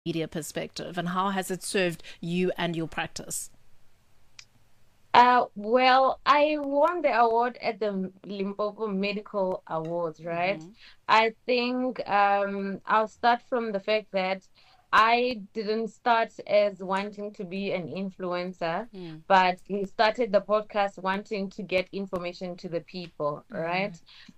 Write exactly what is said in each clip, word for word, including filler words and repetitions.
media perspective, and how has it served you and your practice? Uh, well, I won the award at the Limpopo Medical Awards, right? Mm-hmm. I think um, I'll start from the fact that I didn't start as wanting to be an influencer, Mm. but we started the podcast wanting to get information to the people, Mm. right?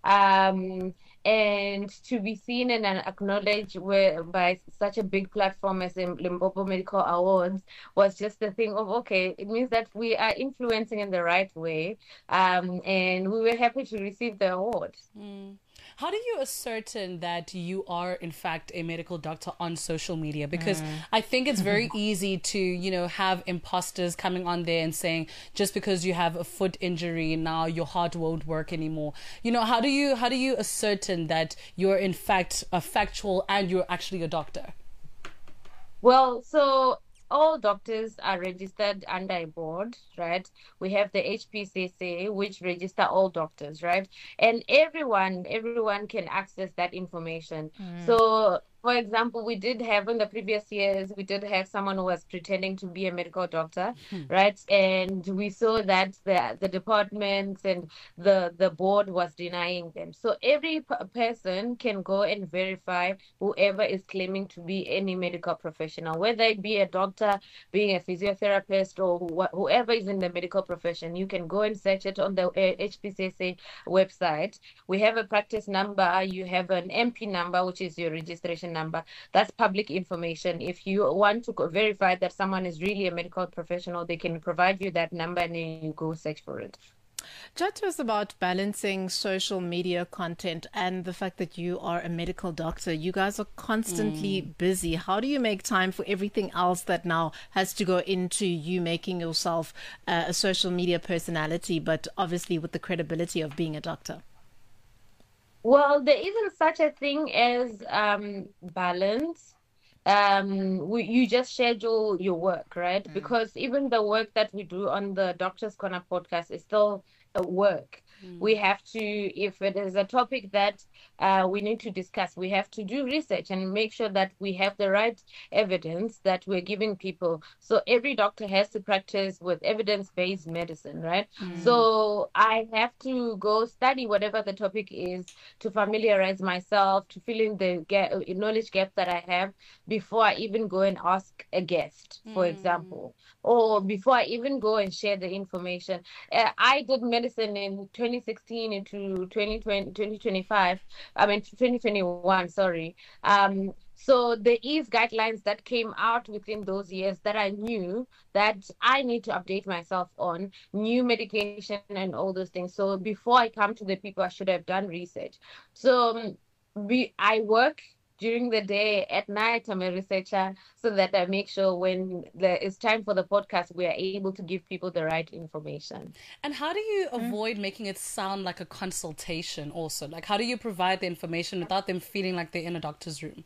Um, and to be seen and acknowledged where, by such a big platform as the Limpopo Medical Awards was just the thing of, okay, it means that we are influencing in the right way. Um, and we were happy to receive the award. Mm. How do you ascertain that you are, in fact, a medical doctor on social media? Because Mm. I think it's very easy to, you know, have imposters coming on there and saying, just because you have a foot injury, now your heart won't work anymore. You know, how do you how do you ascertain that you're, in fact, a factual and you're actually a doctor? Well, so all doctors are registered under a board, right? We have the H P C C, which register all doctors, right? And everyone, everyone can access that information. Mm. So, for example, we did have in the previous years, we did have someone who was pretending to be a medical doctor, right? And we saw that the the departments and the the board was denying them. So every p- person can go and verify whoever is claiming to be any medical professional, whether it be a doctor, being a physiotherapist, or wh- whoever is in the medical profession. You can go and search it on the uh, H P C C website. We have a practice number, you have an M P number, which is your registration number. That's public information. If you want to co- verify that someone is really a medical professional, they can provide you that number and then you go search for it. Chat to us about balancing social media content and the fact that you are a medical doctor. You guys are constantly Mm. busy. How do you make time for everything else that now has to go into you making yourself uh, a social media personality, but obviously with the credibility of being a doctor? Well, there isn't such a thing as um balance. Um, we, you just schedule your work, right? Mm. Because even the work that we do on the Doctor's Corner podcast is still a work. We Mm. have to, if it is a topic that uh, we need to discuss, we have to do research and make sure that we have the right evidence that we're giving people. So every doctor has to practice with evidence-based medicine, right? Mm. So I have to go study whatever the topic is to familiarize myself, to fill in the gap, knowledge gap that I have before I even go and ask a guest, for Mm. example, or before I even go and share the information. Uh, I did medicine in twenty sixteen into twenty twenty, twenty twenty-five. I mean, twenty twenty-one, sorry. Um, so there is guidelines that came out within those years that I knew that I need to update myself on new medication and all those things. So before I come to the people, I should have done research. So um, we, I work during the day. At night, I'm a researcher so that I make sure when there is time for the podcast, we are able to give people the right information. And how do you avoid making it sound like a consultation also? Like, how do you provide the information without them feeling like they're in a doctor's room?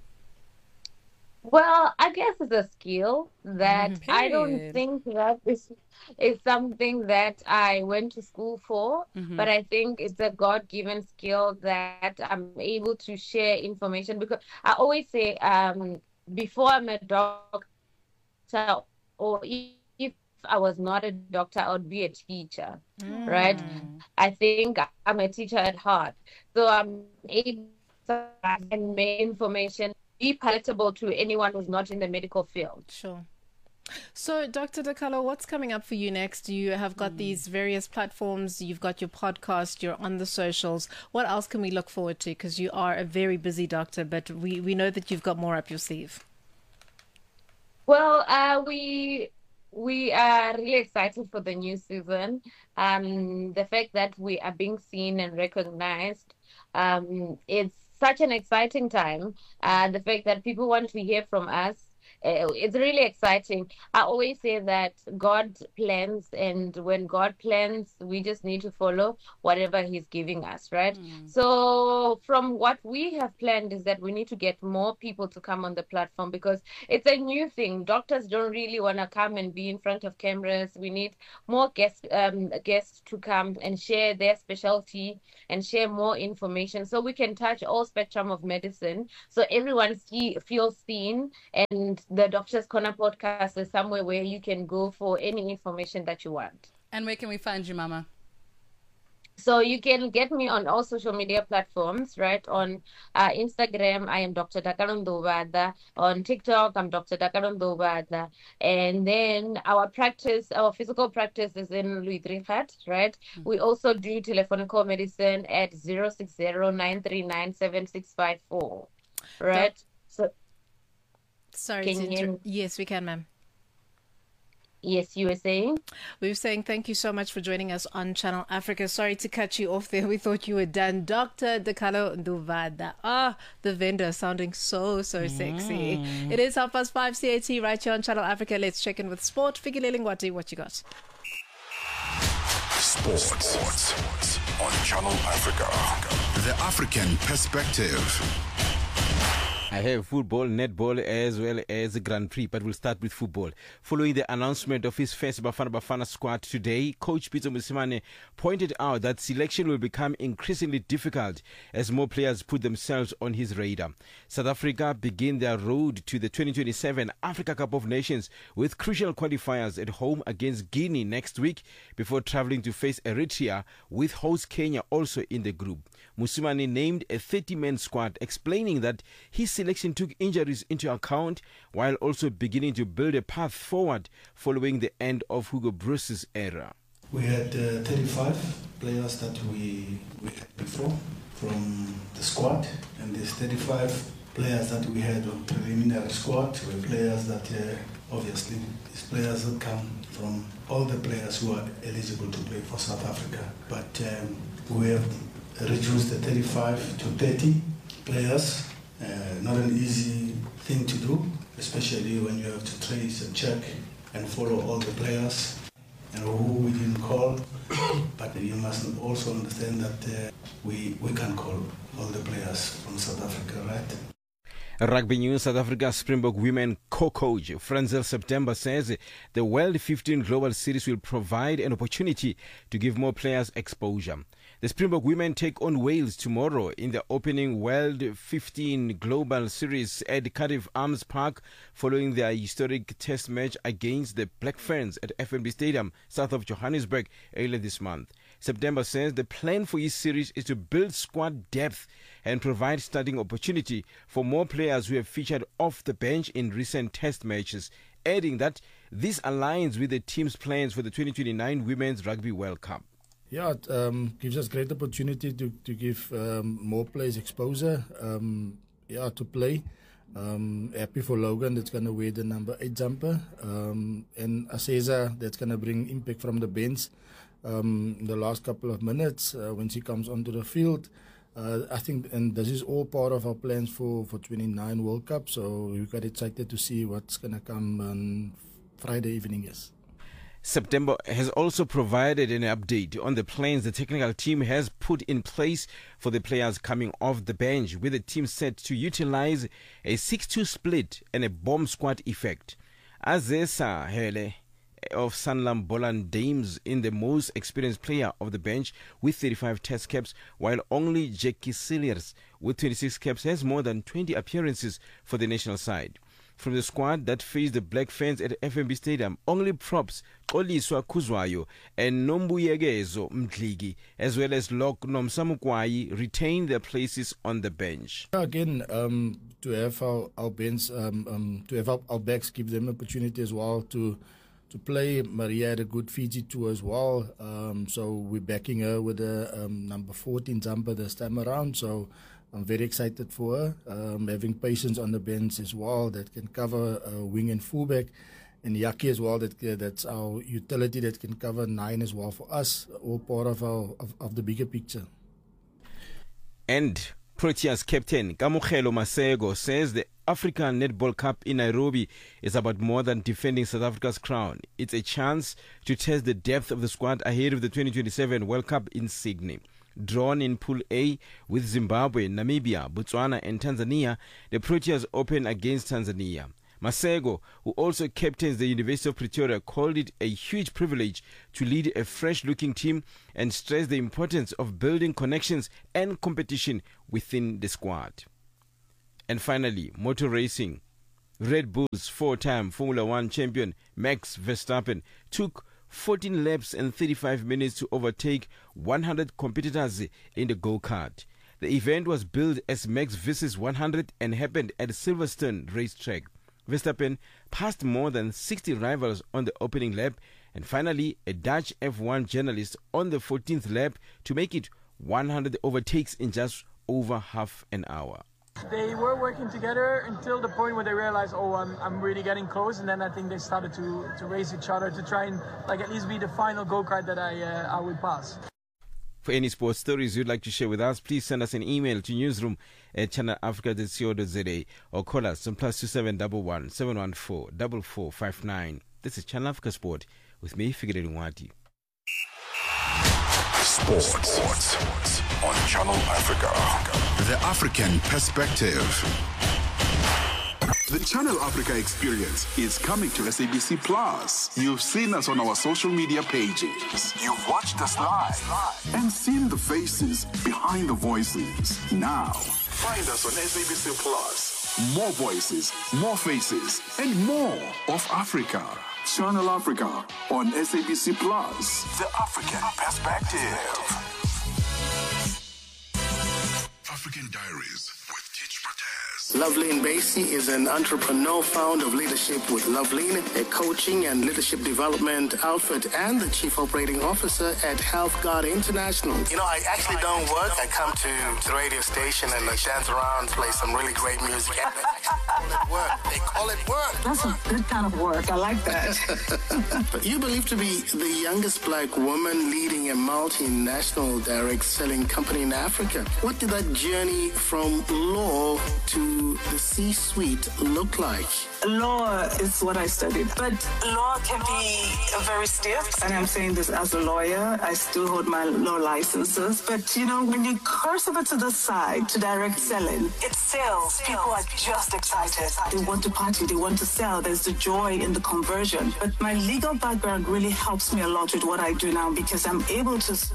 Well, I guess it's a skill that I don't Period. think that is is something that I went to school for, Mm-hmm. but I think it's a God-given skill that I'm able to share information because I always say, um, before I'm a doctor, or if I was not a doctor, I would be a teacher, right? Mm. I think I'm a teacher at heart, so I'm able to and make information be palatable to anyone who's not in the medical field. Sure. So, doctor Dakalo, what's coming up for you next? You have got Mm. these various platforms, you've got your podcast, you're on the socials. What else can we look forward to? Because you are a very busy doctor, but we, we know that you've got more up your sleeve. Well, uh, we we are really excited for the new season. Um, the fact that we are being seen and recognized, um, it's such an exciting time. Uh, the fact that people want to hear from us. uh, it's really exciting. I always say that God plans, and when God plans, we just need to follow whatever He's giving us, right? Mm. So, from what we have planned is that we need to get more people to come on the platform because it's a new thing. Doctors don't really want to come and be in front of cameras. We need more guests, um, guests to come and share their specialty and share more information so we can touch all spectrum of medicine so everyone see, feels seen. And the Doctor's Corner podcast is somewhere where you can go for any information that you want. And where can we find you, Mama? So you can get me on all social media platforms, right? On uh, Instagram, I am Doctor Dakalo Ndovada. On TikTok, I'm Doctor Dakalo Ndovada. And then our practice, our physical practice is in Louis Trichardt, right? Mm-hmm. We also do telephonical medicine at zero six zero, nine three nine, seven six five four, right? Doc- so, Sorry to inter- Yes, we can, ma'am. Yes, you were saying? We were saying thank you so much for joining us on Channel Africa. Sorry to cut you off there. We thought you were done. Doctor Dakalo Ndovada. Ah, the vendor sounding so, so mm. sexy. It is half past five C A T right here on Channel Africa. Let's check in with sport. Fikile Lingwati, what you got? Sports. Sports on Channel Africa. The African perspective. I have football, netball, as well as the Grand Prix, but we'll start with football. Following the announcement of his first Bafana Bafana squad today, Coach Pitso Mosimane pointed out that selection will become increasingly difficult as more players put themselves on his radar. South Africa begin their road to the twenty twenty-seven Africa Cup of Nations with crucial qualifiers at home against Guinea next week before travelling to face Eritrea with host Kenya also in the group. Mosimane named a thirty-man squad, explaining that his selection took injuries into account while also beginning to build a path forward following the end of Hugo Broos's era. We had uh, thirty-five players that we, we had before from the squad, and these thirty-five players that we had on preliminary squad were players that uh, obviously these players that come from all the players who are eligible to play for South Africa. But um, we have reduced the thirty-five to thirty players. Uh, not an easy thing to do, especially when you have to trace and check and follow all the players and who we didn't call. But you must also understand that uh, we, we can call all the players from South Africa, right? Rugby News. South Africa Springbok women co-coach Franzel September says the World fifteen Global Series will provide an opportunity to give more players exposure. The Springbok women take on Wales tomorrow in the opening World fifteen Global Series at Cardiff Arms Park following their historic test match against the Black Ferns at F N B Stadium south of Johannesburg earlier this month. September says the plan for this series is to build squad depth and provide starting opportunity for more players who have featured off the bench in recent test matches, adding that this aligns with the team's plans for the twenty twenty-nine Women's Rugby World Cup. Yeah, it um, gives us great opportunity to, to give um, more players exposure um, yeah, to play. Um, happy for Logan that's going to wear the number eight jumper. Um, and Aseza that's going to bring impact from the bench um, in the last couple of minutes uh, when she comes onto the field. Uh, I think, and this is all part of our plans for, for twenty-nine World Cup. So we got excited to see what's going to come on Friday evening, yes. September has also provided an update on the plans the technical team has put in place for the players coming off the bench, with the team set to utilize a six two split and a bomb squad effect. Azesa Hele of Sanlam Boland Dames in the most experienced player of the bench with thirty-five test caps, while only Jackie Cilliers with twenty-six caps has more than twenty appearances for the national side. From the squad that faced the Black Ferns at F N B Stadium, only props Xoliswa Kuzwayo and Nombuyegezo Mdligi, as well as Lok Nomsamukwai, retain their places on the bench. Again, um, to have our, our bench, um, um, to have our, our backs give them opportunity as well to to play. Maria had a good Fiji tour as well, um, so we're backing her with a um, number fourteen jumper this time around. So I'm very excited for her, um, having patience on the bench as well that can cover uh, wing and fullback, and Yaki as well, that uh, that's our utility that can cover nine as well for us, all part of our of, of the bigger picture. And Proteas captain Kamokhelo Masego says the Africa Netball Cup in Nairobi is about more than defending South Africa's crown. It's a chance to test the depth of the squad ahead of the twenty twenty-seven World Cup in Sydney. Drawn in Pool A with Zimbabwe, Namibia, Botswana and Tanzania, the Proteas open against Tanzania. Masego, who also captains the University of Pretoria, called it a huge privilege to lead a fresh-looking team and stressed the importance of building connections and competition within the squad. And finally, motor racing. Red Bull's four-time Formula One champion Max Verstappen took fourteen laps and thirty-five minutes to overtake one hundred competitors in the go-kart. The event was billed as Max versus one hundred and happened at Silverstone racetrack. Verstappen passed more than sixty rivals on the opening lap and finally a Dutch F one journalist on the fourteenth lap to make it one hundred overtakes in just over half an hour. They were working together until the point where they realized, oh, I'm, I'm really getting close, and then I think they started to, to race each other to try and like at least be the final go-kart that I, uh, I would pass. For any sports stories you'd like to share with us, please send us an email to newsroom at channel africa dot co dot za or call us on plus two seven one one seven one four four four five nine. This is Channel Africa Sport with me, Figure Nwati. Sports. Sports on Channel Africa. The African perspective. The Channel Africa experience is coming to S A B C Plus. You've seen us on our social media pages. You've watched us live and seen the faces behind the voices. Now, find us on S A B C Plus. More voices, more faces, and more of Africa. Channel Africa on S A B C Plus. The African perspective. African Diaries with Teach Mataz. Loveline Basie is an entrepreneur, founder of Leadership with Loveline, a coaching and leadership development outfit, and the chief operating officer at Health Guard International. You know, I actually don't work. I come to the radio station and I dance around, play some really great music. They call it work. They call it work. That's a good kind of work. I like that. You believe to be the youngest black woman leading a multinational direct selling company in Africa. What did that journey from law to the C-suite look like? Law is what I studied, but law can be very stiff. And I'm saying this as a lawyer. I still hold my law licenses. But, you know, when you cross over to the side, to direct selling, it sells. People are just excited. They want to party. They want to sell. There's the joy in the conversion. But my legal background really helps me a lot with what I do now because I'm able to